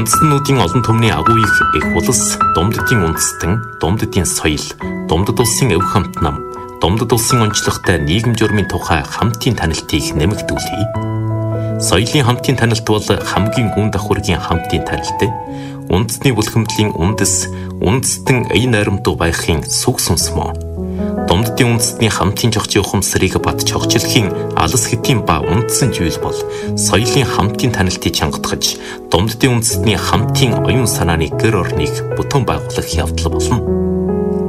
Үндэстнүүдийн олон түмний агууийг их улс, Думддын үндэстэн, Думддын соёл, Думдд улсын өв хамт нам, Думдд улсын онцлогтой нийгэм журмын тухай хамтын танилтыг нэмэгдүүлье. Соёлын хамтын танилт бол хамгийн гүн давхургийн хамтын танилт. Үндэсний бүлхэмтлийн үндэстэн ая найрамдуу байхын сүг сүнсмөө. Думддын үндэстний хамтын жогчийн ухамсарыг бат чогчлохын алс хэтийн ба үндсэн зүйл бол соёлын хамтын танилтыг чангатгаж, Думддын үндэстний хамтын оюун санааны гэр орныг бүтэн байгуулах явдал болно.